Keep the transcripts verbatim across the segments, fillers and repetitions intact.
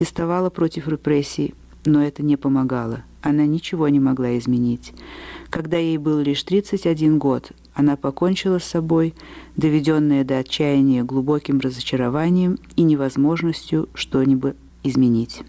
протестовала против репрессий, но это не помогало. Она ничего не могла изменить. Когда ей был лишь тридцать один год, она покончила с собой, доведенная до отчаяния глубоким разочарованием и невозможностью что-нибудь изменить.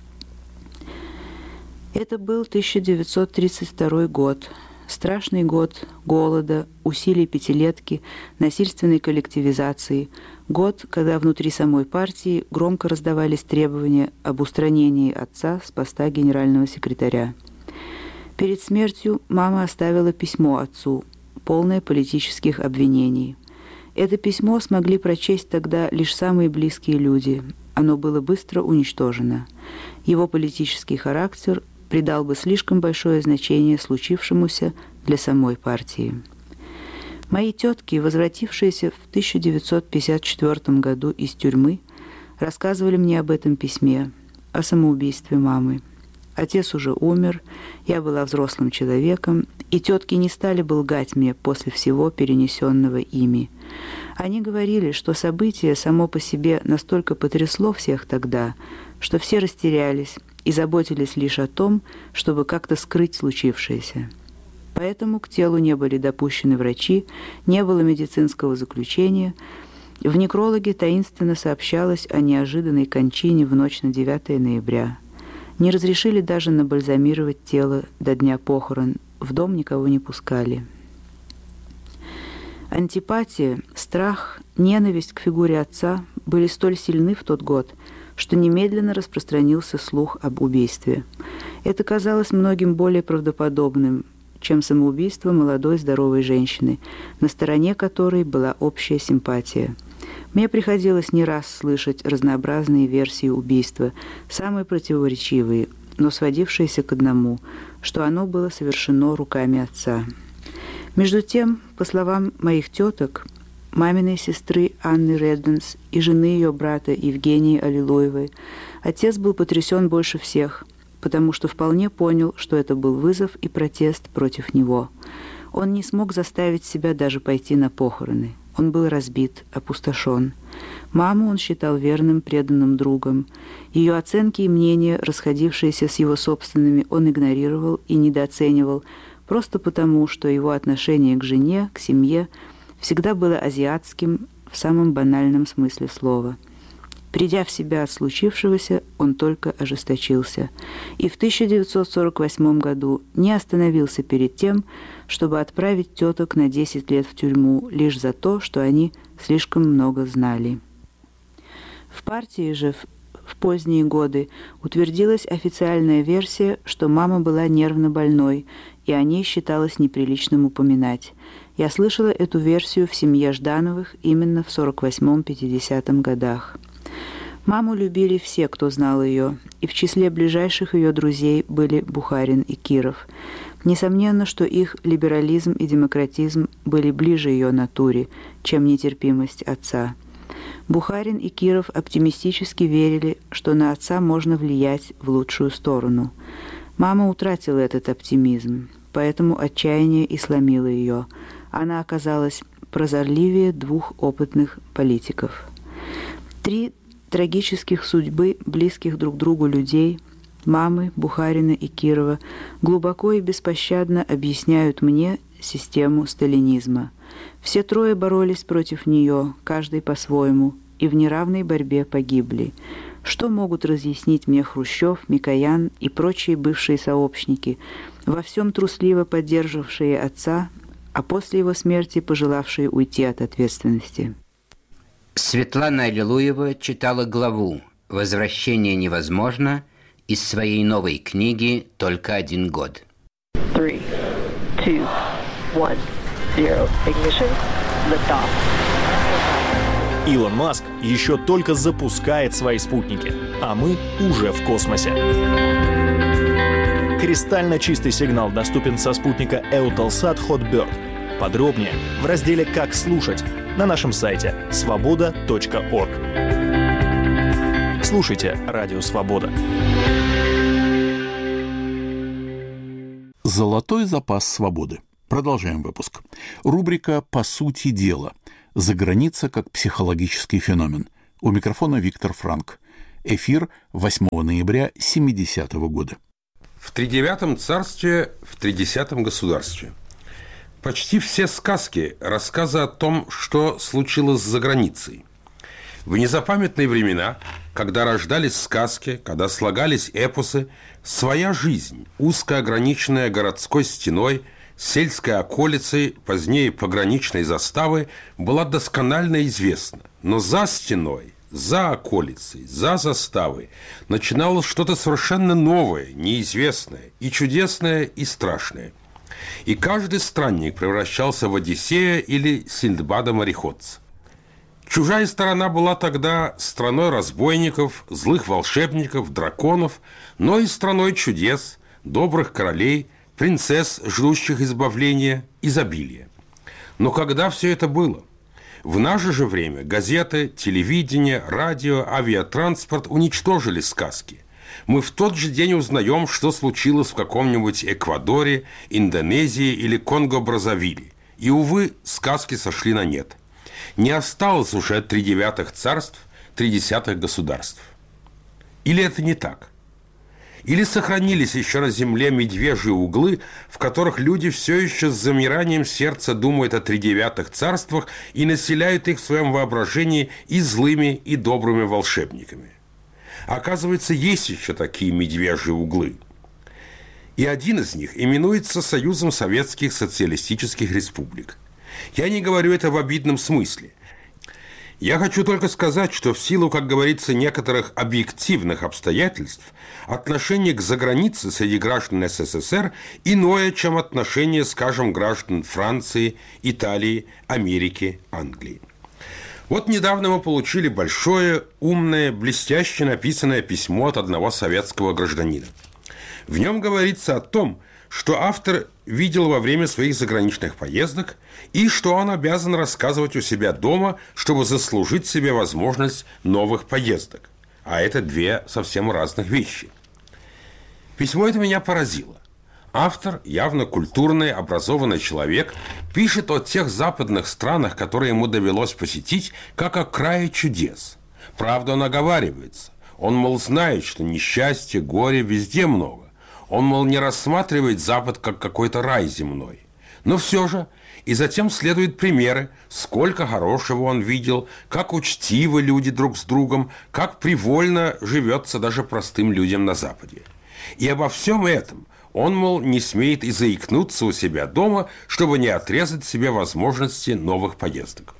Это был тысяча девятьсот тридцать второй год. Страшный год голода, усилий пятилетки, насильственной коллективизации. Год, когда внутри самой партии громко раздавались требования об устранении отца с поста генерального секретаря. Перед смертью мама оставила письмо отцу, полное политических обвинений. Это письмо смогли прочесть тогда лишь самые близкие люди. Оно было быстро уничтожено. Его политический характер придал бы слишком большое значение случившемуся для самой партии. Мои тетки, возвратившиеся в тысяча девятьсот пятьдесят четвёртом году из тюрьмы, рассказывали мне об этом письме, о самоубийстве мамы. Отец уже умер, я была взрослым человеком, и тетки не стали бы лгать мне после всего перенесенного ими. Они говорили, что событие само по себе настолько потрясло всех тогда, что все растерялись и заботились лишь о том, чтобы как-то скрыть случившееся. Поэтому к телу не были допущены врачи, не было медицинского заключения. В некрологе таинственно сообщалось о неожиданной кончине в ночь на девятое ноября. Не разрешили даже набальзамировать тело до дня похорон, в дом никого не пускали. Антипатия, страх, ненависть к фигуре отца были столь сильны в тот год, что немедленно распространился слух об убийстве. Это казалось многим более правдоподобным, чем самоубийство молодой здоровой женщины, на стороне которой была общая симпатия. Мне приходилось не раз слышать разнообразные версии убийства, самые противоречивые, но сводившиеся к одному, что оно было совершено руками отца. Между тем, по словам моих теток, маминой сестры Анны Редденс и жены ее брата Евгении Аллилуевой, отец был потрясен больше всех, потому что вполне понял, что это был вызов и протест против него. Он не смог заставить себя даже пойти на похороны. Он был разбит, опустошен. Маму он считал верным, преданным другом. Ее оценки и мнения, расходившиеся с его собственными, он игнорировал и недооценивал, просто потому, что его отношение к жене, к семье всегда было азиатским в самом банальном смысле слова. Придя в себя от случившегося, он только ожесточился. И в тысяча девятьсот сорок восьмом году не остановился перед тем, чтобы отправить теток на десять лет в тюрьму лишь за то, что они слишком много знали. В партии же в поздние годы утвердилась официальная версия, что мама была нервно больной, и о ней считалось неприличным упоминать. Я слышала эту версию в семье Ждановых именно в сорок восьмом — пятидесятом годах. Маму любили все, кто знал ее, и в числе ближайших ее друзей были Бухарин и Киров. Несомненно, что их либерализм и демократизм были ближе ее натуре, чем нетерпимость отца. Бухарин и Киров оптимистически верили, что на отца можно влиять в лучшую сторону. Мама утратила этот оптимизм, поэтому отчаяние и сломило ее. Она оказалась прозорливее двух опытных политиков. Три трагических судьбы близких друг другу людей, мамы, Бухарина и Кирова, глубоко и беспощадно объясняют мне систему сталинизма. Все трое боролись против нее, каждый по-своему, и в неравной борьбе погибли. Что могут разъяснить мне Хрущев, Микоян и прочие бывшие сообщники, во всем трусливо поддерживавшие отца, а после его смерти пожелавшие уйти от ответственности? Светлана Аллилуева читала главу «Возвращение невозможно» из своей новой книги «Только один год». Three, two, one, zero. Ignition. Lift off. Илон Маск еще только запускает свои спутники, а мы уже в космосе. Кристально чистый сигнал доступен со спутника Eutelsat Hotbird. Подробнее в разделе «Как слушать» на нашем сайте свобода точка орг. Слушайте Радио Свобода. Золотой запас свободы. Продолжаем выпуск. Рубрика «По сути дела». Заграница как психологический феномен. У микрофона Виктор Франк. Эфир восьмого ноября семидесятого года. В тридевятом царстве, в тридесятом государстве. Почти все сказки – рассказы о том, что случилось за границей. В незапамятные времена, когда рождались сказки, когда слагались эпосы, своя жизнь, узко ограниченная городской стеной, сельской околицей, позднее пограничной заставой, была досконально известна. Но за стеной, за околицей, за заставой начиналось что-то совершенно новое, неизвестное, и чудесное, и страшное. И каждый странник превращался в Одиссея или Синдбада-мореходца. Чужая сторона была тогда страной разбойников, злых волшебников, драконов, но и страной чудес, добрых королей, принцесс, ждущих избавления, изобилия. Но когда все это было? В наше же время газеты, телевидение, радио, авиатранспорт уничтожили сказки. Мы в тот же день узнаем, что случилось в каком-нибудь Эквадоре, Индонезии или Конго-Бразавиле. И, увы, сказки сошли на нет. Не осталось уже тридевятых царств, тридесятых государств. Или это не так? Или сохранились еще на земле медвежьи углы, в которых люди все еще с замиранием сердца думают о тридевятых царствах и населяют их в своем воображении и злыми, и добрыми волшебниками? Оказывается, есть еще такие медвежьи углы. И один из них именуется Союзом Советских Социалистических Республик. Я не говорю это в обидном смысле. Я хочу только сказать, что в силу, как говорится, некоторых объективных обстоятельств, отношение к загранице среди граждан СССР иное, чем отношение, скажем, граждан Франции, Италии, Америки, Англии. Вот недавно мы получили большое, умное, блестяще написанное письмо от одного советского гражданина. В нем говорится о том, что автор видел во время своих заграничных поездок и что он обязан рассказывать у себя дома, чтобы заслужить себе возможность новых поездок. А это две совсем разных вещи. Письмо это меня поразило. Автор, явно культурный, образованный человек, пишет о тех западных странах, которые ему довелось посетить, как о крае чудес. Правда, он оговаривается. Он, мол, знает, что несчастья, горя везде много. Он, мол, не рассматривает Запад как какой-то рай земной. Но все же, и затем следуют примеры, сколько хорошего он видел, как учтивы люди друг с другом, как привольно живется даже простым людям на Западе. И обо всем этом он, мол, не смеет и заикнуться у себя дома, чтобы не отрезать себе возможности новых поездок.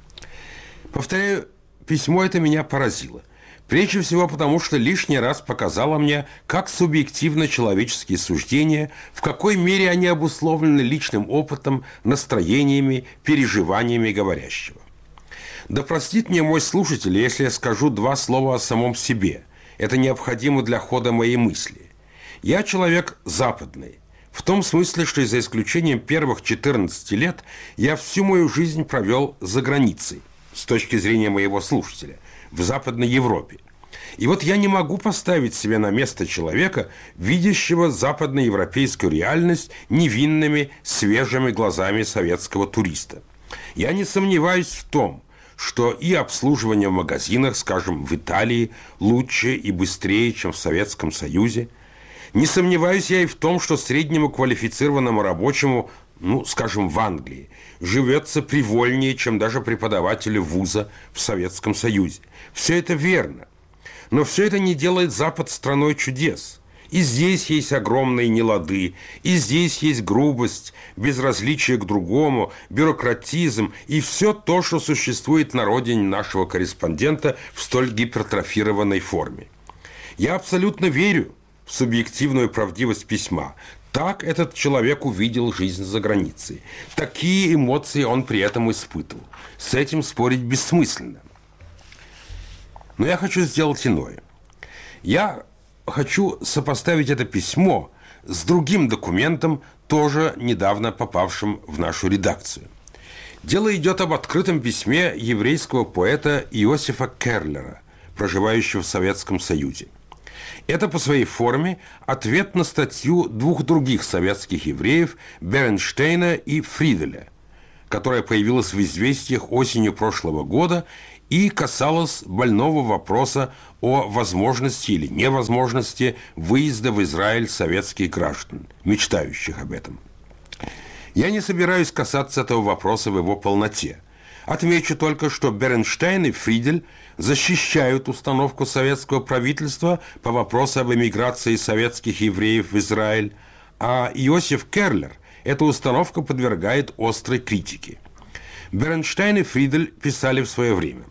Повторяю, письмо это меня поразило. Прежде всего потому, что лишний раз показало мне, как субъективны человеческие суждения, в какой мере они обусловлены личным опытом, настроениями, переживаниями говорящего. Да простит мне мой слушатель, если я скажу два слова о самом себе. Это необходимо для хода моей мысли. Я человек западный, в том смысле, что за исключением первых четырнадцати лет я всю мою жизнь провел за границей, с точки зрения моего слушателя, в Западной Европе. И вот я не могу поставить себя на место человека, видящего западноевропейскую реальность невинными, свежими глазами советского туриста. Я не сомневаюсь в том, что и обслуживание в магазинах, скажем, в Италии, лучше и быстрее, чем в Советском Союзе. Не сомневаюсь я и в том, что среднему квалифицированному рабочему, ну, скажем, в Англии, живется привольнее, чем даже преподавателю вуза в Советском Союзе. Все это верно. Но все это не делает Запад страной чудес. И здесь есть огромные нелады, и здесь есть грубость, безразличие к другому, бюрократизм и все то, что существует на родине нашего корреспондента в столь гипертрофированной форме. Я абсолютно верю в субъективную правдивость письма. Так этот человек увидел жизнь за границей. Такие эмоции он при этом испытывал. С этим спорить бессмысленно. Но я хочу сделать иное. Я хочу сопоставить это письмо с другим документом, тоже недавно попавшим в нашу редакцию. Дело идет об открытом письме еврейского поэта Иосифа Керлера, проживающего в Советском Союзе. Это по своей форме ответ на статью двух других советских евреев Бернштейна и Фриделя, которая появилась в «Известиях» осенью прошлого года и касалось больного вопроса о возможности или невозможности выезда в Израиль советских граждан, мечтающих об этом. Я не собираюсь касаться этого вопроса в его полноте. Отмечу только, что Бернштейн и Фридель защищают установку советского правительства по вопросу об эмиграции советских евреев в Израиль, а Иосиф Керлер эту установку подвергает острой критике. Бернштейн и Фридель писали в свое время: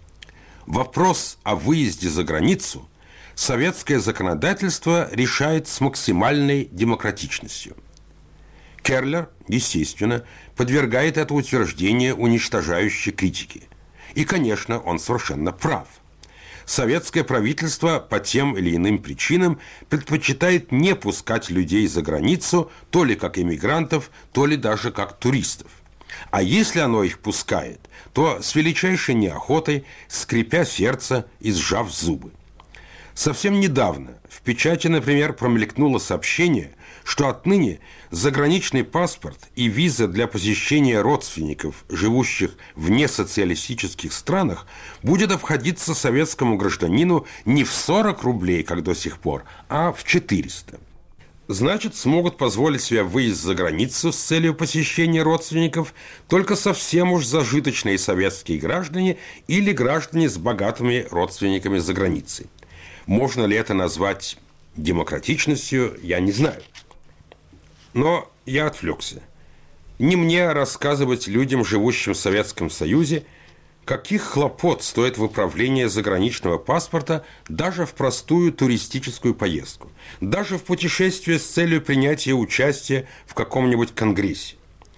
вопрос о выезде за границу советское законодательство решает с максимальной демократичностью. Керлер, естественно, подвергает это утверждение уничтожающей критике. И, конечно, он совершенно прав. Советское правительство по тем или иным причинам предпочитает не пускать людей за границу то ли как эмигрантов, то ли даже как туристов. А если оно их пускает, то с величайшей неохотой, скрипя сердце и сжав зубы. Совсем недавно в печати, например, промелькнуло сообщение, что отныне заграничный паспорт и виза для посещения родственников, живущих в несоциалистических странах, будет обходиться советскому гражданину не в сорок рублей, как до сих пор, а в четыреста. Значит, смогут позволить себе выезд за границу с целью посещения родственников только совсем уж зажиточные советские граждане или граждане с богатыми родственниками за границей. Можно ли это назвать демократичностью, я не знаю. Но я отвлекся. Не мне рассказывать людям, живущим в Советском Союзе, каких хлопот стоит выправление заграничного паспорта даже в простую туристическую поездку, даже в путешествие с целью принятия участия в каком-нибудь конгрессе.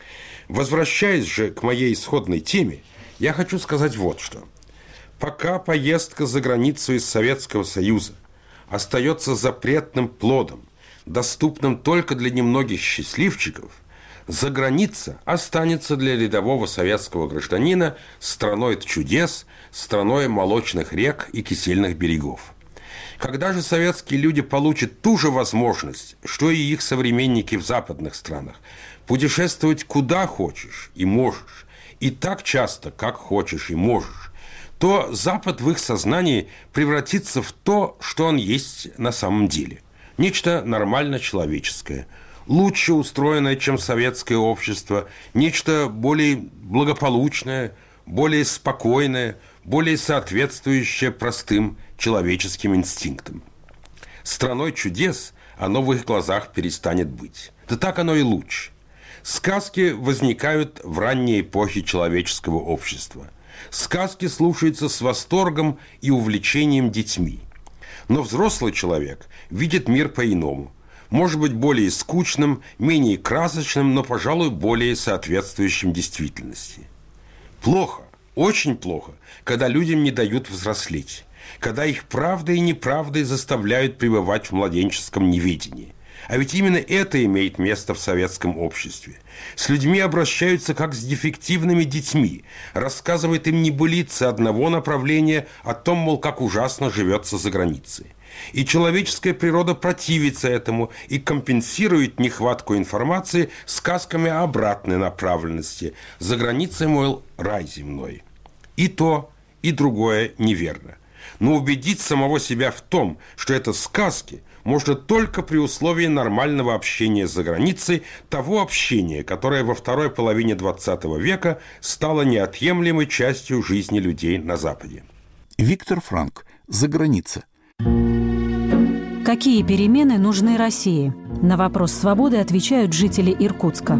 Возвращаясь же к моей исходной теме, я хочу сказать вот что. Пока поездка за границу из Советского Союза остается запретным плодом, доступным только для немногих счастливчиков, заграница останется для рядового советского гражданина страной чудес, страной молочных рек и кисельных берегов. Когда же советские люди получат ту же возможность, что и их современники в западных странах, путешествовать куда хочешь и можешь, и так часто, как хочешь и можешь, то Запад в их сознании превратится в то, что он есть на самом деле. Нечто нормально человеческое, лучше устроенное, чем советское общество, нечто более благополучное, более спокойное, более соответствующее простым человеческим инстинктам. Страной чудес оно в их глазах перестанет быть. Да так оно и лучше. Сказки возникают в ранней эпохе человеческого общества. Сказки слушаются с восторгом и увлечением детьми. Но взрослый человек видит мир по-иному. Может быть, более скучным, менее красочным, но, пожалуй, более соответствующим действительности. Плохо, очень плохо, когда людям не дают взрослеть, когда их правдой и неправдой заставляют пребывать в младенческом неведении. А ведь именно это имеет место в советском обществе. С людьми обращаются как с дефективными детьми, рассказывают им небылицы одного направления о том, мол, как ужасно живется за границей. И человеческая природа противится этому и компенсирует нехватку информации сказками о обратной направленности. За границей, мол, рай земной. И то, и другое неверно. Но убедить самого себя в том, что это сказки, можно только при условии нормального общения за границей, того общения, которое во второй половине двадцатого века стало неотъемлемой частью жизни людей на Западе. Виктор Франк. «Заграница». Какие перемены нужны России? На вопрос «Свободы» отвечают жители Иркутска.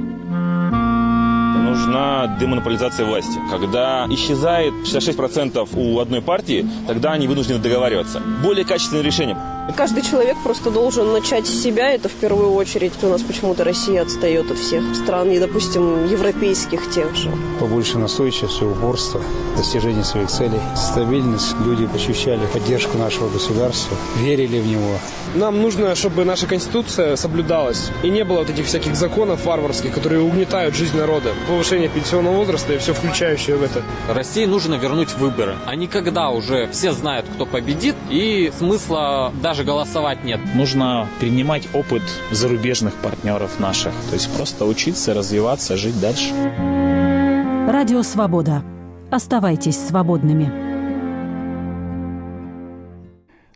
Нужна демонополизация власти. Когда исчезает шестьдесят шесть процентов у одной партии, тогда они вынуждены договариваться. Более качественное решение. Каждый человек просто должен начать с себя, это в первую очередь. У нас почему-то Россия отстает от всех стран, и, допустим, европейских тех же. Побольше настойчивости, упорства, достижения своих целей, стабильность. Люди ощущали поддержку нашего государства, верили в него. Нам нужно, чтобы наша Конституция соблюдалась, и не было вот этих всяких законов варварских, которые угнетают жизнь народа. Повышение пенсионного возраста и все включающее в это. России нужно вернуть выборы. А не когда уже все знают, кто победит, и смысла даже голосовать нет. Нужно перенимать опыт зарубежных партнеров наших. То есть просто учиться, развиваться, жить дальше. Радио «Свобода». Оставайтесь свободными.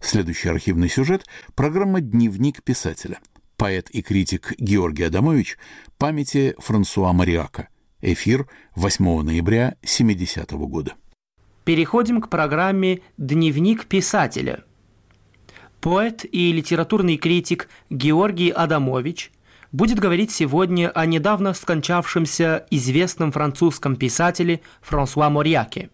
Следующий архивный сюжет – программа «Дневник писателя». Поэт и критик Георгий Адамович памяти Франсуа Мориака. Эфир восьмого ноября семидесятого года. Переходим к программе «Дневник писателя». Поэт и литературный критик Георгий Адамович будет говорить сегодня о недавно скончавшемся известном французском писателе Франсуа Мориаке.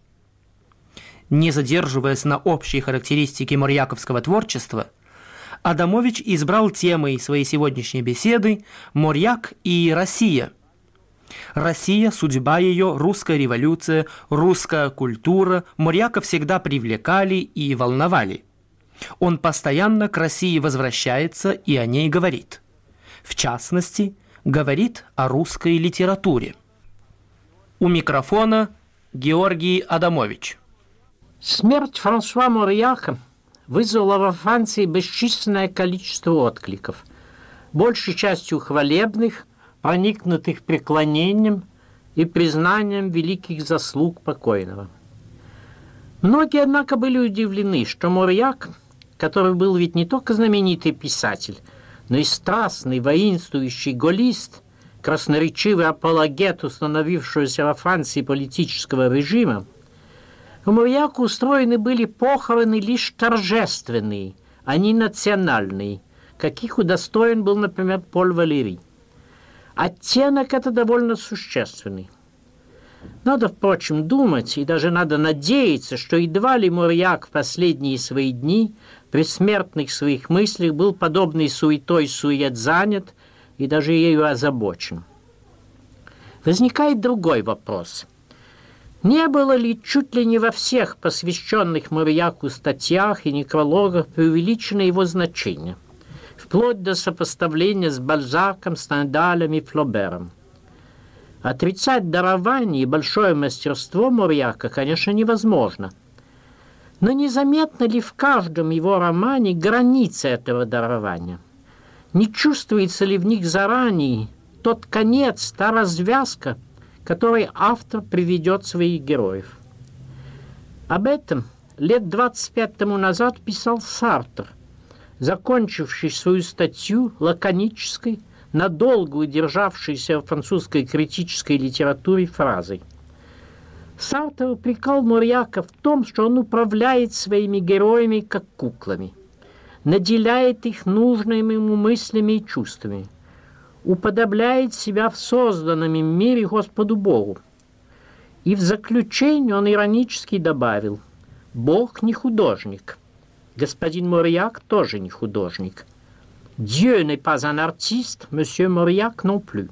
Не задерживаясь на общей характеристике морьяковского творчества, Адамович избрал темой своей сегодняшней беседы «Мориак и Россия». Россия, судьба ее, русская революция, русская культура Мориака всегда привлекали и волновали. Он постоянно к России возвращается и о ней говорит. В частности, говорит о русской литературе. У микрофона Георгий Адамович. Смерть Франсуа Мориака вызвала во Франции бесчисленное количество откликов, большей частью хвалебных, проникнутых преклонением и признанием великих заслуг покойного. Многие, однако, были удивлены, что Мориак, который был ведь не только знаменитый писатель, но и страстный, воинствующий голлист, красноречивый апологет установившегося во Франции политического режима, у Мориака устроены были похороны лишь торжественные, а не национальные, каких удостоен был, например, Поль Валери. Оттенок это довольно существенный. Надо, впрочем, думать, и даже надо надеяться, что едва ли Мориак в последние свои дни при смертных своих мыслях был подобной суетой сует занят и даже ею озабочен. Возникает другой вопрос. Не было ли чуть ли не во всех посвященных Мориаку статьях и некрологах преувеличено его значение, вплоть до сопоставления с Бальзаком, Стендалем и Флобером? Отрицать дарование и большое мастерство Мориака, конечно, невозможно. Но незаметно ли в каждом его романе границы этого дарования? Не чувствуется ли в них заранее тот конец, та развязка, которой автор приведет своих героев? Об этом лет двадцать пять тому назад писал Сартр, закончивший свою статью лаконической, надолго удержавшейся в французской критической литературе фразой. Сартр упрекал Мориака в том, что он управляет своими героями как куклами, наделяет их нужными ему мыслями и чувствами, уподобляет себя в созданном им мире Господу Богу. И в заключение он иронически добавил: «Бог не художник, господин Мориак тоже не художник. Dieu n'est pas un artiste, monsieur Mauriac non plus».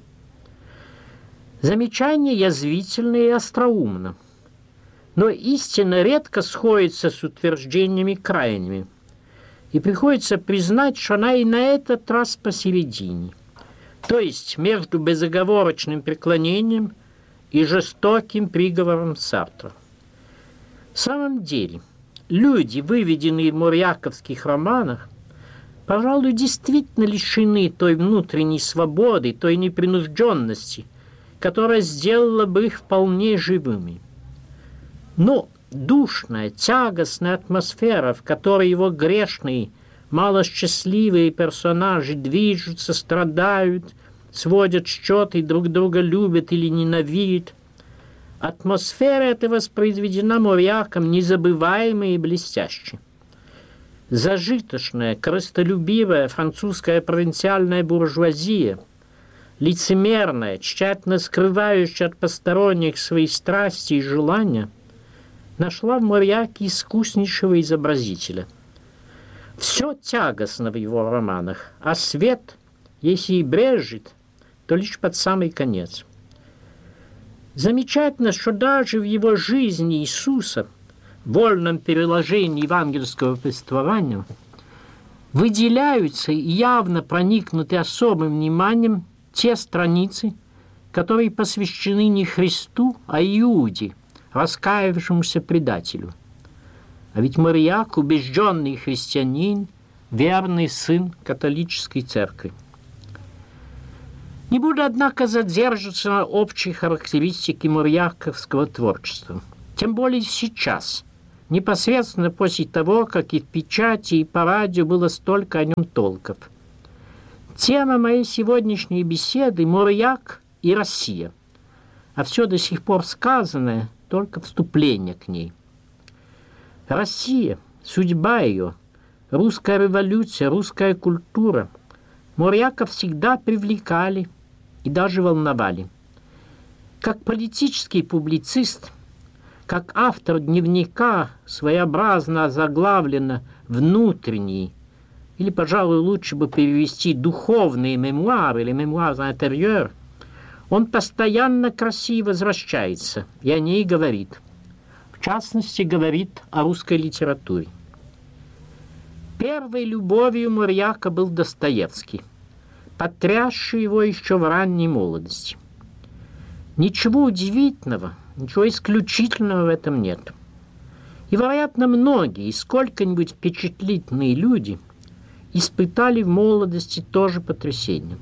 Замечание язвительно и остроумно, но истина редко сходится с утверждениями крайними, и приходится признать, что она и на этот раз посередине, то есть между безоговорочным преклонением и жестоким приговором Сартра. В самом деле, люди, выведенные в мориаковских романах, пожалуй, действительно лишены той внутренней свободы, той непринужденности, которая сделала бы их вполне живыми. Но душная, тягостная атмосфера, в которой его грешные, малосчастливые персонажи движутся, страдают, сводят счеты и друг друга любят или ненавидят, атмосфера эта воспроизведена Мориаком незабываемой и блестяще. Зажиточная, корыстолюбивая французская провинциальная буржуазия, лицемерная, тщательно скрывающая от посторонних свои страсти и желания, нашла в Мориаке искуснейшего изобразителя. Все тягостно в его романах, а свет, если и брежет, то лишь под самый конец. Замечательно, что даже в его жизни Иисуса, в вольном переложении евангельского повествования, выделяются и явно проникнуты особым вниманием те страницы, которые посвящены не Христу, а Иуде, раскаявшемуся предателю. А ведь Мориак – убежденный христианин, верный сын католической церкви. Не буду, однако, задерживаться на общей характеристике мориаковского творчества. Тем более сейчас, непосредственно после того, как и в печати, и по радио было столько о нем толков. Тема моей сегодняшней беседы – Моряк и Россия, а все до сих пор сказанное – только вступление к ней. Россия, судьба ее, русская революция, русская культура Моряка всегда привлекали и даже волновали. Как политический публицист, как автор дневника, своеобразно озаглавлено «Внутренний», или, пожалуй, лучше бы перевести «духовные мемуары» или «мемуар интерьер», он постоянно к России возвращается и о ней говорит. В частности, говорит о русской литературе. Первой любовью Моряка был Достоевский, потрясший его еще в ранней молодости. Ничего удивительного, ничего исключительного в этом нет. И, вероятно, многие и сколько-нибудь впечатлительные люди испытали в молодости тоже потрясение.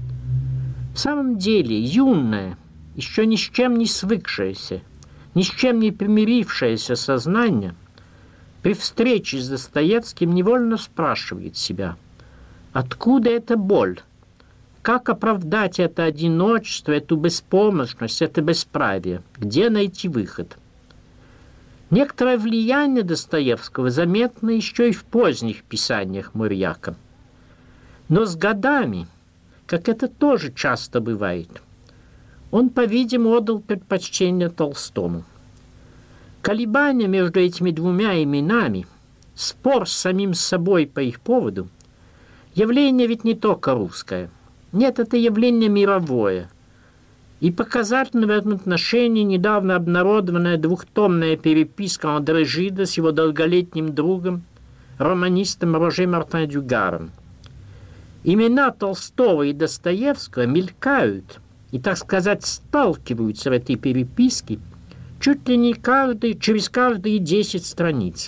В самом деле, юное, еще ни с чем не свыкшееся, ни с чем не примирившееся сознание при встрече с Достоевским невольно спрашивает себя, откуда эта боль, как оправдать это одиночество, эту беспомощность, это бесправие, где найти выход. Некоторое влияние Достоевского заметно еще и в поздних писаниях Моряка. Но с годами, как это тоже часто бывает, он, по-видимому, отдал предпочтение Толстому. Колебания между этими двумя именами, спор с самим собой по их поводу, явление ведь не только русское. Нет, это явление мировое. И показательно в этом отношении недавно обнародованная двухтомная переписка Андре Жида с его долголетним другом, романистом Роже Мартин Дюгаром. Имена Толстого и Достоевского мелькают и, так сказать, сталкиваются в этой переписке чуть ли не каждый, через каждые десять страниц.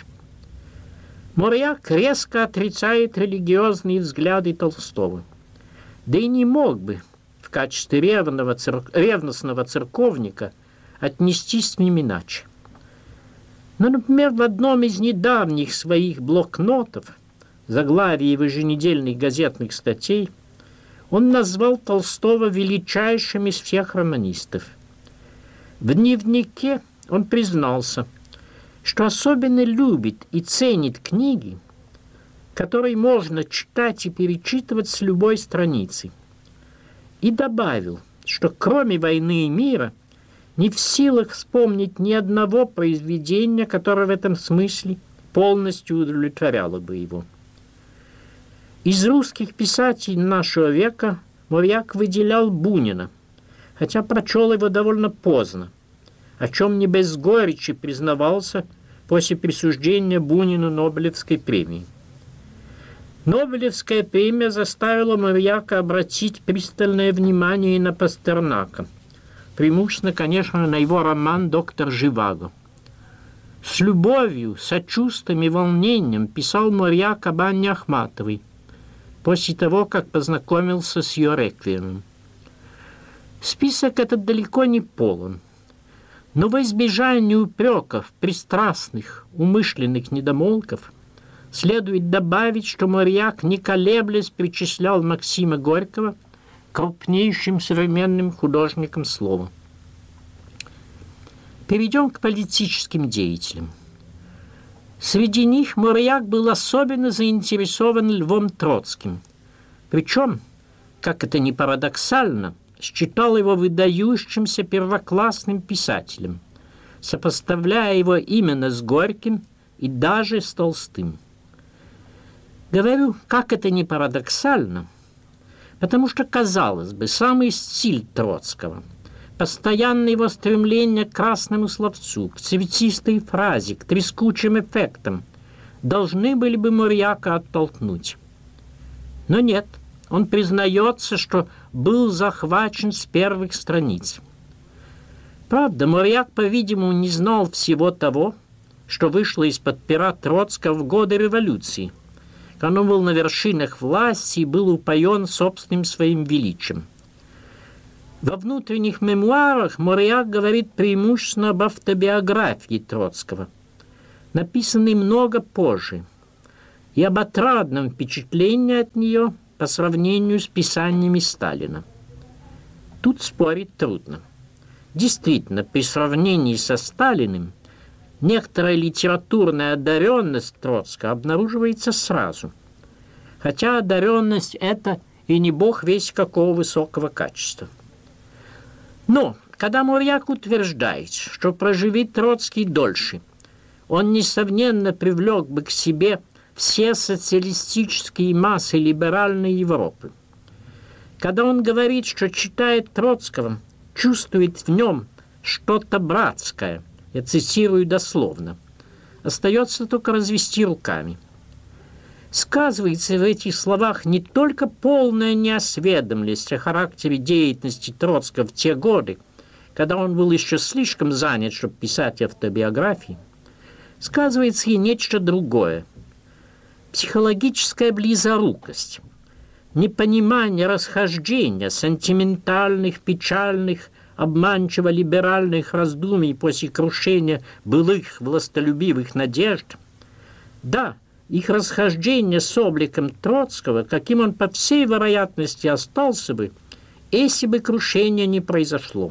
Моряк резко отрицает религиозные взгляды Толстого. Да и не мог бы в качестве ревного цер... ревностного церковника отнестись к ним иначе. Но, например, в одном из недавних своих блокнотов, заглавии его еженедельных газетных статей, он назвал Толстого величайшим из всех романистов. В дневнике он признался, что особенно любит и ценит книги, которые можно читать и перечитывать с любой страницы. И добавил, что кроме «Войны и мира» не в силах вспомнить ни одного произведения, которое в этом смысле полностью удовлетворяло бы его. Из русских писателей нашего века Моряк выделял Бунина, хотя прочел его довольно поздно, о чем не без горечи признавался после присуждения Бунину Нобелевской премии. Нобелевская премия заставила Моряка обратить пристальное внимание и на Пастернака, преимущественно, конечно, на его роман «Доктор Живаго». С любовью, сочувствием и волнением писал Моряк об Анне Ахматовой после того, как познакомился с ее реквиемом. Список этот далеко не полон, но во избежание упреков, пристрастных, умышленных недомолвков следует добавить, что Моряк, не колеблясь, причислял Максима Горького к крупнейшим современным художникам слова. Перейдем к политическим деятелям. Среди них Моряк был особенно заинтересован Львом Троцким. Причем, как это ни парадоксально, считал его выдающимся первоклассным писателем, сопоставляя его именно с Горьким и даже с Толстым. Говорю, как это ни парадоксально, потому что, казалось бы, самый стиль Троцкого, постоянное его стремление к красному словцу, к цветистой фразе, к трескучим эффектам должны были бы Моряка оттолкнуть. Но нет, он признается, что был захвачен с первых страниц. Правда, Моряк, по-видимому, не знал всего того, что вышло из-под пера Троцкого в годы революции, когда он был на вершинах власти и был упоен собственным своим величием. Во внутренних мемуарах Моряк говорит преимущественно об автобиографии Троцкого. написанный много позже, и об отрадном впечатлении от нее по сравнению с писаниями Сталина. Тут спорить трудно. Действительно, при сравнении со Сталиным некоторая литературная одаренность Троцкого обнаруживается сразу. Хотя одаренность это и не бог весть какого высокого качества. Но когда Мурьяк утверждает, что проживи Троцкий дольше, он, несомненно, привлек бы к себе все социалистические массы либеральной Европы. Когда он говорит, что читает Троцкого, чувствует в нем что-то братское, я цитирую дословно, остается только развести руками. Сказывается в этих словах не только полная неосведомленность о характере деятельности Троцкого в те годы, когда он был еще слишком занят, чтобы писать автобиографии, сказывается и нечто другое. Психологическая близорукость, непонимание расхождения сентиментальных, печальных, обманчиво-либеральных раздумий после крушения былых властолюбивых надежд. Да, их расхождение с обликом Троцкого, каким он по всей вероятности остался бы, если бы крушение не произошло.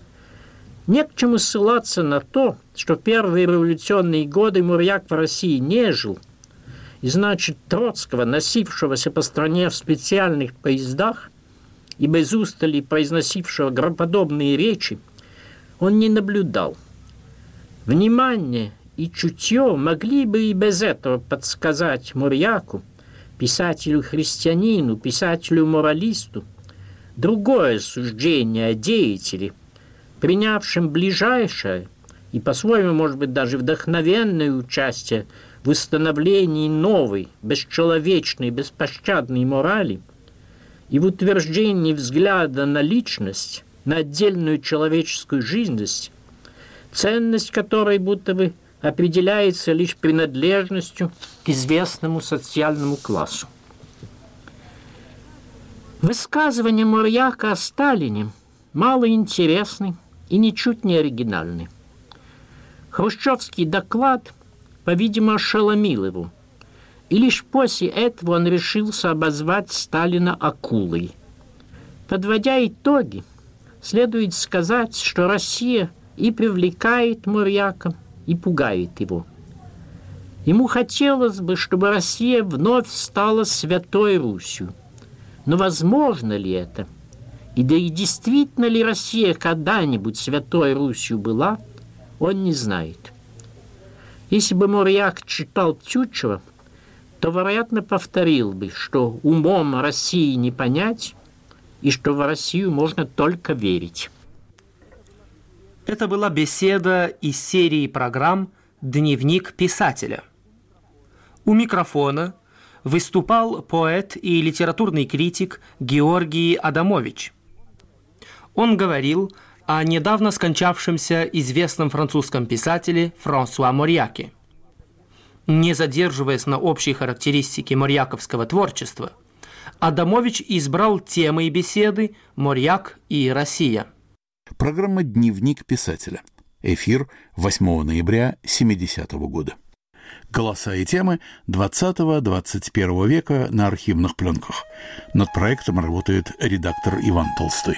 Не к чему ссылаться на то, что в первые революционные годы Мурьяк в России не жил, и значит Троцкого, носившегося по стране в специальных поездах и без устали произносившего громоподобные речи, он не наблюдал. Внимание и чутье могли бы и без этого подсказать Мурьяку, писателю-христианину, писателю-моралисту, другое суждение о деятеле, принявшем ближайшее и, по-своему, может быть, даже вдохновенное участие в установлении новой, бесчеловечной, беспощадной морали и в утверждении взгляда на личность, на отдельную человеческую жизненность, ценность которой будто бы определяется лишь принадлежностью к известному социальному классу. Высказывания Мурьяка о Сталине малоинтересны и ничуть не оригинальны. Хрущевский доклад, по-видимому, ошеломил его, и лишь после этого он решился обозвать Сталина акулой. Подводя итоги, следует сказать, что Россия и привлекает Мурьяка, и пугает его. Ему хотелось бы, чтобы Россия вновь стала Святой Русью. Но возможно ли это? И да и действительно ли Россия когда-нибудь Святой Русью была, он не знает. Если бы Мурьяк читал Тютчева, то, вероятно, повторил бы, что умом России не понять, и что в Россию можно только верить. Это была беседа из серии программ «Дневник писателя». У микрофона выступал поэт и литературный критик Георгий Адамович. Он говорил о недавно скончавшемся известном французском писателе Франсуа Мурьяке. Не задерживаясь на общей характеристике мурьяковского творчества, Адамович избрал темой беседы «Мурьяк и Россия». Программа «Дневник писателя». Эфир восьмого ноября семидесятого года. Голоса и темы двадцатого-двадцать первого века на архивных пленках. Над проектом работает редактор Иван Толстой.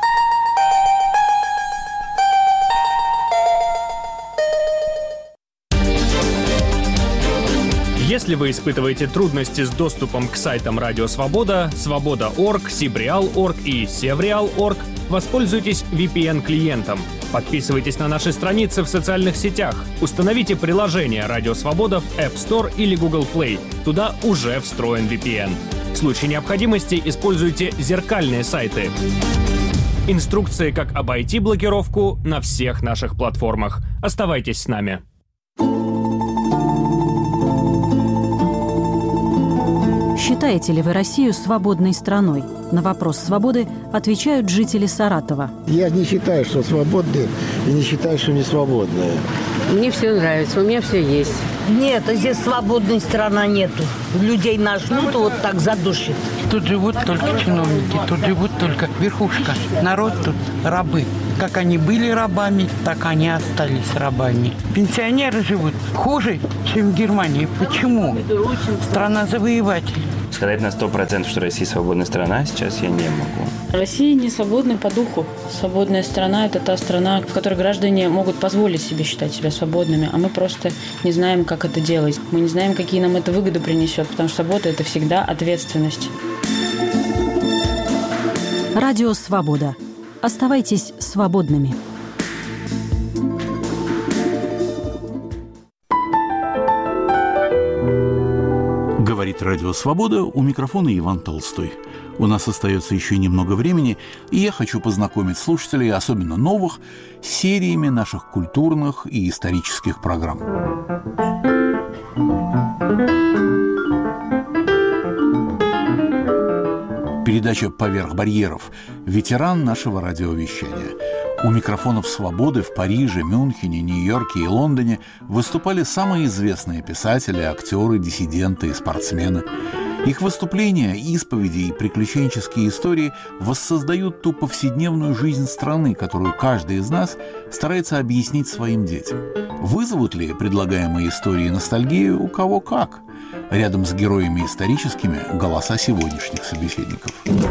Если вы испытываете трудности с доступом к сайтам Радио Свобода, Свобода точка орг, Сибреал точка орг и Севреал точка орг, воспользуйтесь ви пи эн-клиентом. Подписывайтесь на наши страницы в социальных сетях. Установите приложение Радио Свобода в App Store или Google Play. Туда уже встроен ви пи эн. В случае необходимости используйте зеркальные сайты. Инструкции, как обойти блокировку, на всех наших платформах. Оставайтесь с нами. Считаете ли вы Россию свободной страной? На вопрос свободы отвечают жители Саратова. Я не считаю, что свободные, и не считаю, что не свободные. Мне все нравится, у меня все есть. Нет, здесь свободной страны нету. Людей нажмут, вот так задушит. Тут живут только чиновники, тут живут только верхушка. Народ тут рабы. Как они были рабами, так они остались рабами. Пенсионеры живут хуже, чем в Германии. Почему? Страна завоевателей. Сказать на сто процентов, что Россия свободная страна, сейчас я не могу. Россия не свободна по духу. Свободная страна – это та страна, в которой граждане могут позволить себе считать себя свободными, а мы просто не знаем, как это делать. Мы не знаем, какие нам это выгоды принесет, потому что свобода – это всегда ответственность. Радио «Свобода». Оставайтесь свободными. Говорит Радио «Свобода», у микрофона Иван Толстой. У нас остается еще немного времени, и я хочу познакомить слушателей, особенно новых, с сериями наших культурных и исторических программ. Передача «Поверх барьеров» – ветеран нашего радиовещания. У микрофонов «Свободы» в Париже, Мюнхене, Нью-Йорке и Лондоне выступали самые известные писатели, актеры, диссиденты и спортсмены. Их выступления, исповеди и приключенческие истории воссоздают ту повседневную жизнь страны, которую каждый из нас старается объяснить своим детям. Вызовут ли предлагаемые истории ностальгию у кого как? Рядом с героями историческими – голоса сегодняшних собеседников.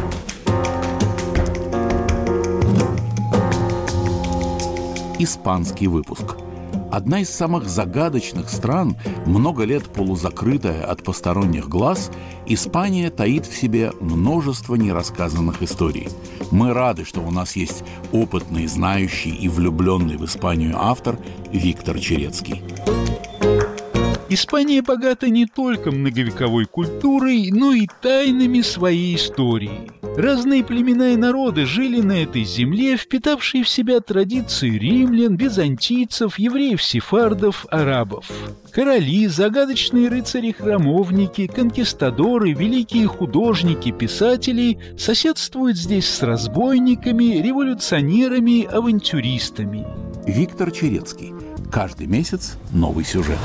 Испанский выпуск. Одна из самых загадочных стран, много лет полузакрытая от посторонних глаз, Испания таит в себе множество нерассказанных историй. Мы рады, что у нас есть опытный, знающий и влюбленный в Испанию автор Виктор Черецкий. Испания богата не только многовековой культурой, но и тайнами своей истории. Разные племена и народы жили на этой земле, впитавшие в себя традиции римлян, византийцев, евреев-сефардов, арабов. Короли, загадочные рыцари-храмовники, конкистадоры, великие художники, писатели соседствуют здесь с разбойниками, революционерами, авантюристами. Виктор Черецкий. Каждый месяц новый сюжет.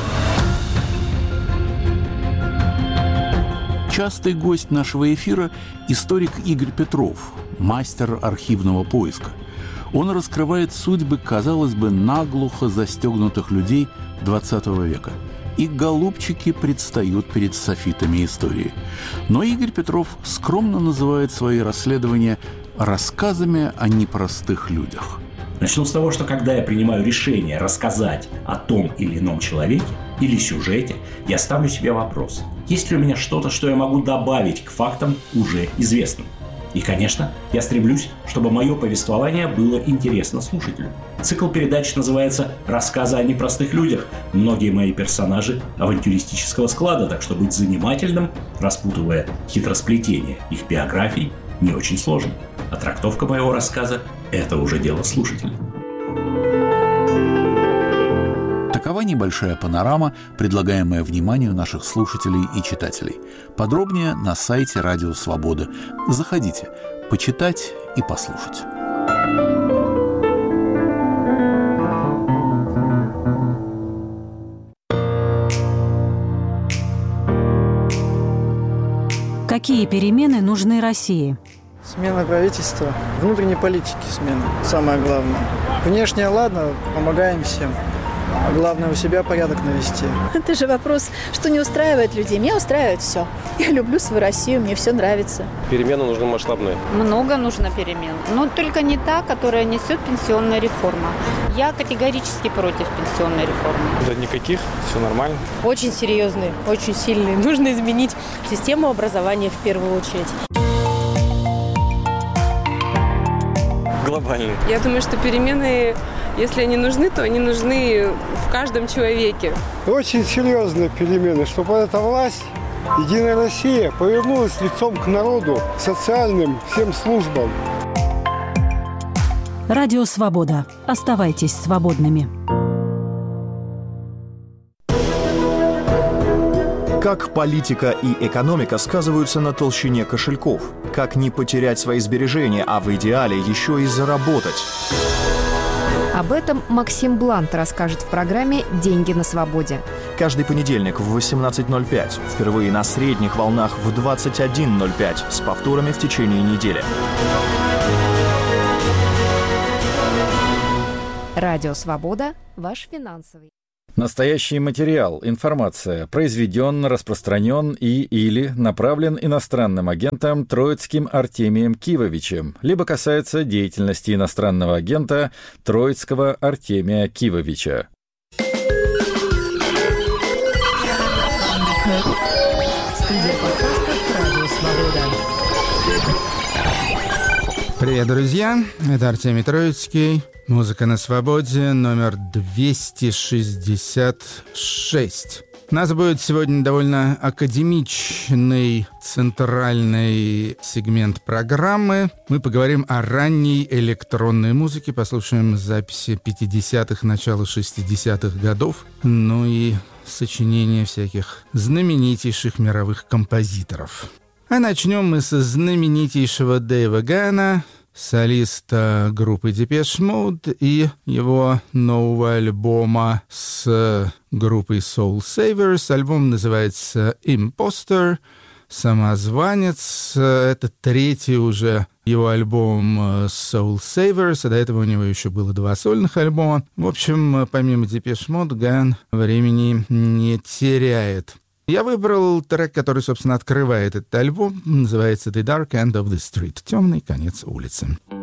Частый гость нашего эфира – историк Игорь Петров, мастер архивного поиска. Он раскрывает судьбы, казалось бы, наглухо застегнутых людей двадцатого века. И голубчики предстают перед софитами истории. Но Игорь Петров скромно называет свои расследования рассказами о непростых людях. Начну с того, что когда я принимаю решение рассказать о том или ином человеке или сюжете, я ставлю себе вопрос: есть ли у меня что-то, что я могу добавить к фактам уже известным? И, конечно, я стремлюсь, чтобы мое повествование было интересно слушателю. Цикл передач называется «Рассказы о непростых людях». Многие мои персонажи авантюристического склада, так что быть занимательным, распутывая хитросплетение их биографий, не очень сложно. А трактовка моего рассказа – это уже дело слушателя. Такова небольшая панорама, предлагаемая вниманию наших слушателей и читателей. Подробнее на сайте Радио Свобода. Заходите, почитать и послушать. Какие перемены нужны России? Смена правительства, внутренней политики смена, самое главное. Внешне, ладно, помогаем всем. А главное, у себя порядок навести. Это же вопрос, что не устраивает людей. Меня устраивает все. Я люблю свою Россию, мне все нравится. Перемены нужны масштабные. Много нужно перемен. Но только не та, которая несет пенсионная реформа. Я категорически против пенсионной реформы. Да никаких, все нормально. Очень серьезные, очень сильные. Нужно изменить систему образования в первую очередь. Глобальные. Я думаю, что перемены, если они нужны, то они нужны в каждом человеке. Очень серьезные перемены, чтобы эта власть, Единая Россия, повернулась лицом к народу, социальным всем службам. Радио «Свобода». Оставайтесь свободными. Как политика и экономика сказываются на толщине кошельков? Как не потерять свои сбережения, а в идеале еще и заработать? Об этом Максим Блант расскажет в программе «Деньги на свободе». Каждый понедельник в восемнадцать ноль пять. Впервые на средних волнах в двадцать один ноль пять. С повторами в течение недели. Радио «Свобода» – ваш финансовый. Настоящий материал, информация произведен, распространен и или направлен иностранным агентом Троицким Артемием Кивовичем, либо касается деятельности иностранного агента Троицкого Артемия Кивовича. Студия подкастов «Радио Свобода». Привет, друзья! Это Артемий Троицкий. Музыка на свободе, номер двести шестьдесят шесть. У нас будет сегодня довольно академичный центральный сегмент программы. Мы поговорим о ранней электронной музыке, послушаем записи пятидесятых, начала шестидесятых годов, ну и сочинения всяких знаменитейших мировых композиторов. А начнем мы со знаменитейшего Дэйва Гана, солиста группы Depeche Mode, и его нового альбома с группой Soul Savers. Альбом называется Imposter, самозванец. Это третий уже его альбом Soul Savers, а до этого у него еще было два сольных альбома. В общем, помимо Depeche Mode, Ган времени не теряет. Я выбрал трек, который, собственно, открывает этот альбом. Называется «The Dark End of the Street» — «Темный конец улицы».